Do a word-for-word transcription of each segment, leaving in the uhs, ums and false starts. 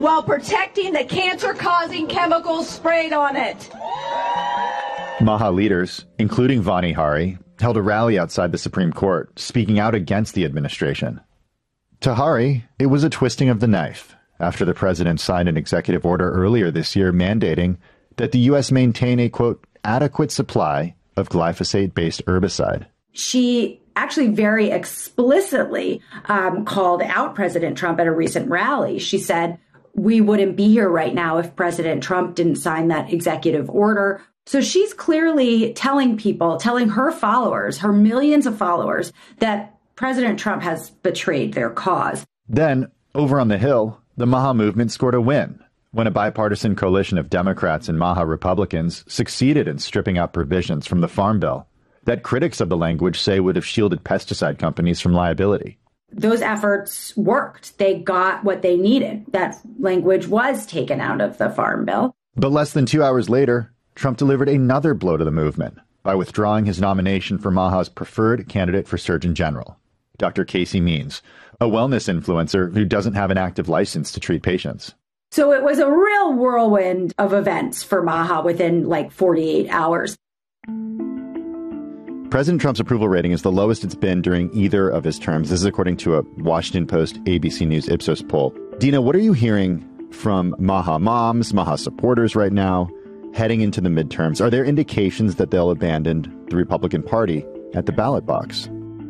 while protecting the cancer-causing chemicals sprayed on it. Maha leaders, including Vani Hari, held a rally outside the Supreme Court, speaking out against the administration. To Hari, it was a twisting of the knife after the president signed an executive order earlier this year mandating that the U S maintain a, quote, adequate supply of glyphosate-based herbicide. She actually very explicitly um, called out President Trump at a recent rally. She said, we wouldn't be here right now if President Trump didn't sign that executive order. So she's clearly telling people, telling her followers, her millions of followers, that President Trump has betrayed their cause. Then, over on the Hill, the Maha movement scored a win when a bipartisan coalition of Democrats and Maha Republicans succeeded in stripping out provisions from the Farm Bill that critics of the language say would have shielded pesticide companies from liability. Those efforts worked. They got what they needed. That language was taken out of the Farm Bill. But less than two hours later, Trump delivered another blow to the movement by withdrawing his nomination for Maha's preferred candidate for Surgeon General, Doctor Casey Means, a wellness influencer who doesn't have an active license to treat patients. So it was a real whirlwind of events for Maha within like forty-eight hours. President Trump's approval rating is the lowest it's been during either of his terms. This is according to a Washington Post A B C News Ipsos poll. Dina, what are you hearing from Maha moms, Maha supporters right now heading into the midterms? Are there indications that they'll abandon the Republican Party at the ballot box?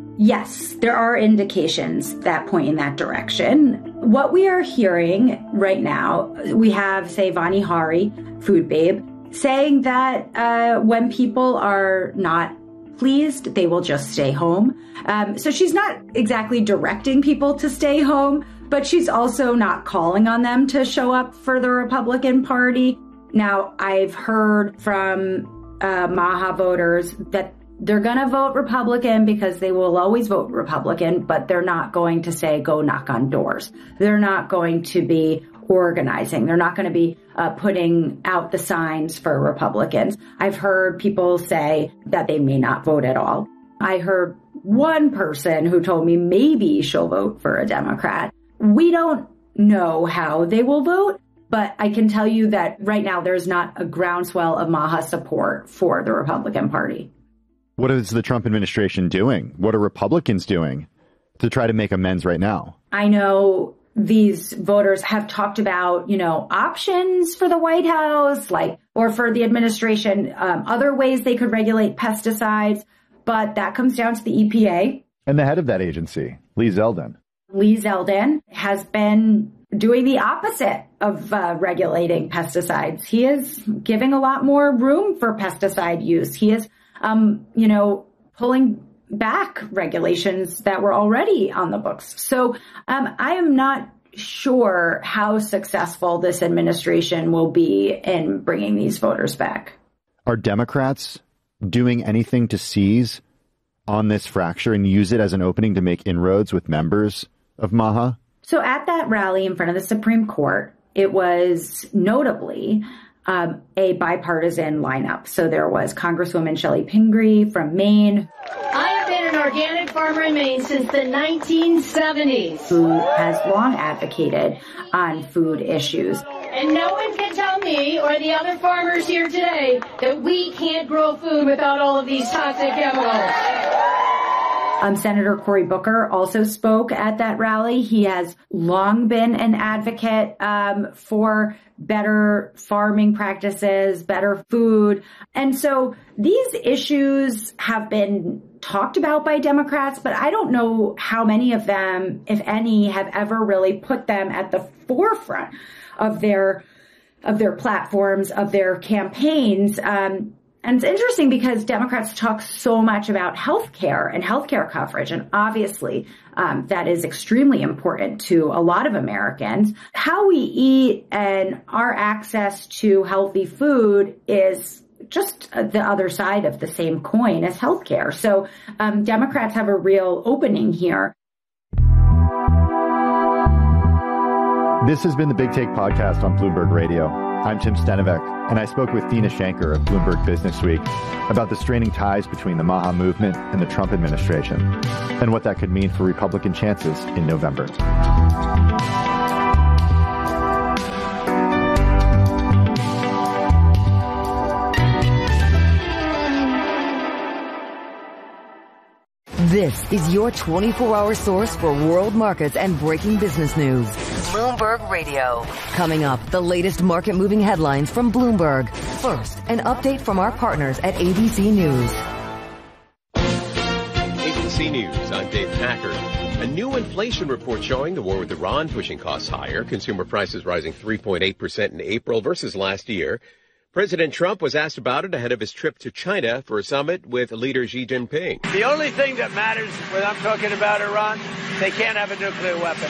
Yes, there are indications that point in that direction. What we are hearing right now, we have, say, Vani Hari, Food Babe, saying that uh, when people are not pleased, they will just stay home. Um, so she's not exactly directing people to stay home, but she's also not calling on them to show up for the Republican Party. Now, I've heard from uh, Maha voters that they're going to vote Republican because they will always vote Republican, but they're not going to say, go knock on doors. They're not going to be organizing. They're not going to be uh, putting out the signs for Republicans. I've heard people say that they may not vote at all. I heard one person who told me maybe she'll vote for a Democrat. We don't know how they will vote, but I can tell you that right now there's not a groundswell of Maha support for the Republican Party. What is the Trump administration doing? What are Republicans doing to try to make amends right now? I know these voters have talked about, you know, options for the White House, like, or for the administration, um, other ways they could regulate pesticides. But that comes down to the E P A. And the head of that agency, Lee Zeldin. Lee Zeldin has been doing the opposite of uh, regulating pesticides. He is giving a lot more room for pesticide use. He is, um, you know, pulling back regulations that were already on the books. So um, I am not sure how successful this administration will be in bringing these voters back. Are Democrats doing anything to seize on this fracture and use it as an opening to make inroads with members of Maha? So at that rally in front of the Supreme Court, it was notably um, a bipartisan lineup. So there was Congresswoman Shelley Pingree from Maine. I have been an organic farmer in Maine since the nineteen seventies. Who has long advocated on food issues. And no one can tell me or the other farmers here today that we can't grow food without all of these toxic chemicals. Um, Senator Cory Booker also spoke at that rally. He has long been an advocate um, for better farming practices, better food. And so these issues have been talked about by Democrats, but I don't know how many of them, if any, have ever really put them at the forefront of their of their platforms, of their campaigns. Um, And it's interesting because Democrats talk so much about health care and health care coverage. And obviously, um, that is extremely important to a lot of Americans. How we eat and our access to healthy food is just the other side of the same coin as health care. So um, Democrats have a real opening here. This has been the Big Take podcast on Bloomberg Radio. I'm Tim Stenovec, and I spoke with Dina Shanker of Bloomberg Businessweek about the straining ties between the Maha movement and the Trump administration, and what that could mean for Republican chances in November. This is your twenty-four hour source for world markets and breaking business news. Bloomberg Radio. Coming up, the latest market-moving headlines from Bloomberg. First, an update from our partners at A B C News. A B C News, I'm Dave Packard. A new inflation report showing the war with Iran pushing costs higher. Consumer prices rising three point eight percent in April versus last year. President Trump was asked about it ahead of his trip to China for a summit with leader Xi Jinping. The only thing that matters when I'm talking about Iran, they can't have a nuclear weapon.